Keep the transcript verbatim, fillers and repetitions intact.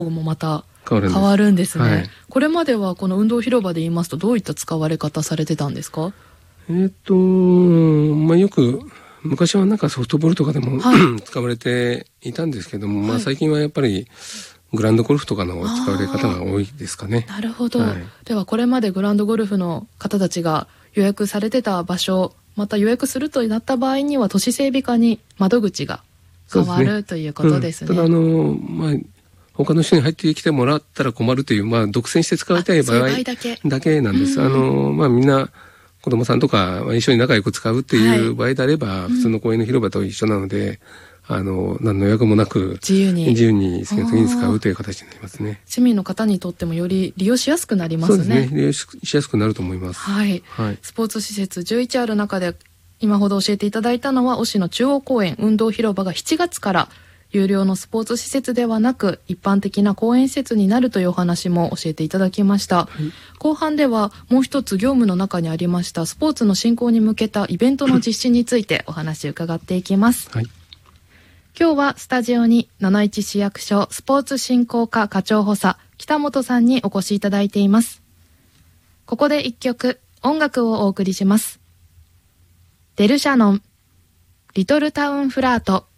もまた変わるんです。 変わるんですね、はい、これまではこの運動広場で言いますとどういった使われ方されてたんですか？ えーとまあ、よく昔はなんかソフトボールとかでも、はい、使われていたんですけども、はい、まあ、最近はやっぱりグラウンドゴルフとかの使われ方が多いですかね。 なるほど、 はい、 ではこれまでグラウンドゴルフの方たちが予約されてた場所、また予約するとなった場合には都市整備課に窓口が変わる、ね、ということですね。 うん、ただあのまあ他の人に入ってきてもらったら困るという、まあ、独占して使われたい場合だけ、だけなんです。あの、まあ、みんな子供さんとか一緒に仲良く使うっていう場合であれば、はい、普通の公園の広場と一緒なので、うん、あの何の予約もなく自由に自由に好きな時に使うという形になりますね。 市民の方にとってもより利用しやすくなりますね。 そうですね、利用しやすくなると思います。 はい、はい、スポーツ施設じゅういちある中で今ほど教えていただいたのは忍野中央公園運動広場がしちがつから有料のスポーツ施設ではなく一般的な公園施設になるというお話も教えていただきました、はい、後半ではもう一つ業務の中にありましたスポーツの振興に向けたイベントの実施についてお話を伺っていきます、はい、今日はスタジオに七飯市役所スポーツ振興課課長補佐北本さんにお越しいただいています。ここで一曲音楽をお送りします。デルシャノンリトルタウンフラート。